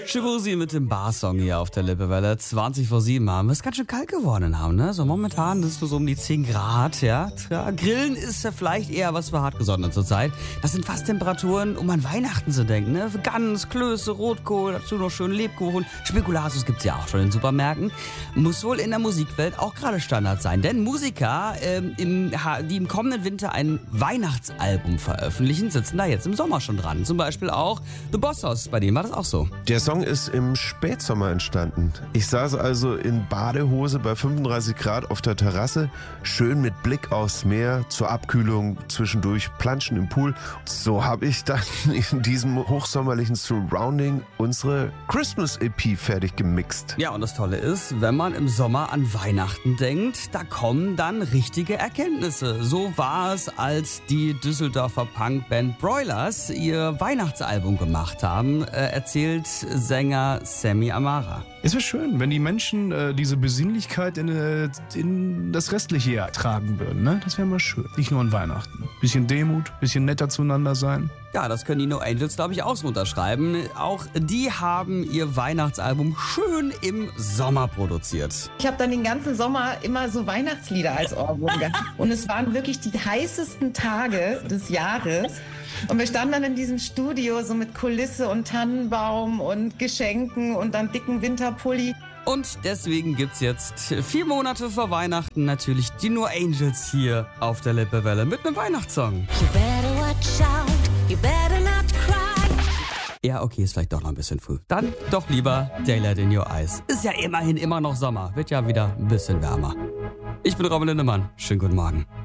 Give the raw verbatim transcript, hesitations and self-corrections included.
Shibusi mit dem Barsong hier auf der Lippewelle. zwanzig vor sieben haben wir es ganz schön kalt geworden haben, ne? So momentan ist es so um die zehn Grad, ja. ja. Grillen ist ja vielleicht eher was für Hartgesottene zurzeit. Das sind fast Temperaturen, um an Weihnachten zu denken, ne? Gans, Klöße, Rotkohl, dazu noch schön Lebkuchen. Spekulatius gibt's ja auch schon in Supermärkten. Muss wohl in der Musikwelt auch gerade Standard sein. Denn Musiker, ähm, im, die im kommenden Winter ein Weihnachtsalbum veröffentlichen, sitzen da jetzt im Sommer schon dran. Zum Beispiel auch The Boss Hoss, bei dem war das auch so. Der Song ist im Spätsommer entstanden. Ich saß also in Badehose bei fünfunddreißig Grad auf der Terrasse, schön mit Blick aufs Meer, zur Abkühlung zwischendurch planschen im Pool. So habe ich dann in diesem hochsommerlichen Surrounding unsere Christmas-E P fertig gemixt. Ja, und das Tolle ist, wenn man im Sommer an Weihnachten denkt, da kommen dann richtige Erkenntnisse. So war es, als die Düsseldorfer Punkband Broilers ihr Weihnachtsalbum gemacht haben, äh, erzählt Sänger Sammy Amara. Es wäre schön, wenn die Menschen äh, diese Besinnlichkeit in, äh, in das restliche Jahr tragen würden. Ne? Das wäre mal schön. Nicht nur an Weihnachten. Bisschen Demut, bisschen netter zueinander sein. Ja, das können die No Angels, glaube ich, auch so unterschreiben. Auch die haben ihr Weihnachtsalbum schön im Sommer produziert. Ich habe dann den ganzen Sommer immer so Weihnachtslieder als Ohrwurm gehabt. Und es waren wirklich die heißesten Tage des Jahres. Und wir standen dann in diesem Studio so mit Kulisse und Tannenbaum und Geschenken und dann dicken Winterpulli. Und deswegen gibt's jetzt vier Monate vor Weihnachten natürlich die No Angels hier auf der Lippewelle mit einem Weihnachtssong. You better watch out, you better not cry. Ja, okay, ist vielleicht doch noch ein bisschen früh. Dann doch lieber Daylight in Your Eyes. Ist ja immerhin immer noch Sommer, wird ja wieder ein bisschen wärmer. Ich bin Robin Lindemann, schönen guten Morgen.